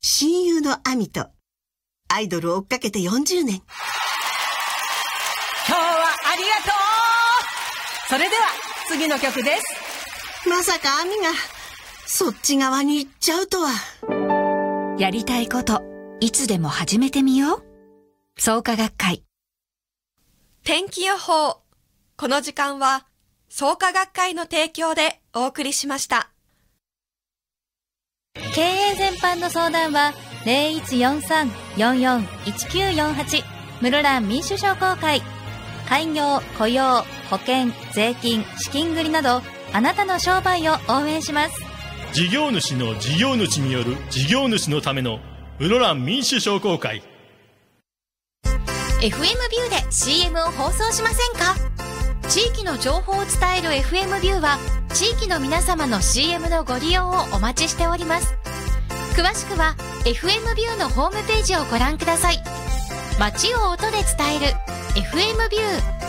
親友のアミとアイドルを追っかけて40年。 今日はありがとう。それでは次の曲です。 まさかアミがそっち側に行っちゃうとは。 やりたいこといつでも始めてみよう。創価学会。 天気予報。この時間は創価学会の提供でお送りしました。 経営全般の相談は 0143-44-1948 室蘭民主商工会。開業、雇用、保険、税金、資金繰りなどあなたの商売を応援します。 事業主の事業主による事業主のための室蘭民主商工会。 FM ビューで CM を放送しませんか？地域の情報を伝える FM ビューは地域の皆様の CM のご利用をお待ちしております。詳しくは FM ビューのホームページをご覧ください。街を音で伝える FM ビュー。